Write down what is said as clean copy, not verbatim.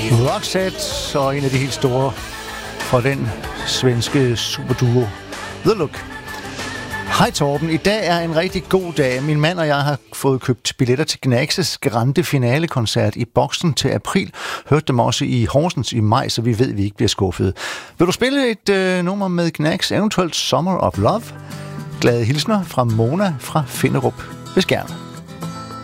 Roxette og en af de helt store fra den svenske superduo The Look. Hej Torben, i dag er en rigtig god dag. Min mand og jeg har fået købt billetter til Gnags' grande finalekoncert i Boxen til april. Hørte dem også i Horsens i maj, så vi ved, at vi ikke bliver skuffet. Vil du spille et nummer med Gnags, eventuelt Summer of Love? Glade hilsner fra Mona fra Finderup. Hvis gerne.